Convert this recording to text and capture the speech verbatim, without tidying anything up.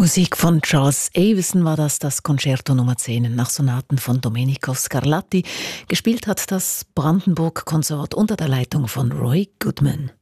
Musik von Charles Avison war das, das Concerto Nummer zehn nach Sonaten von Domenico Scarlatti. Gespielt hat das Brandenburg-Konsort unter der Leitung von Roy Goodman.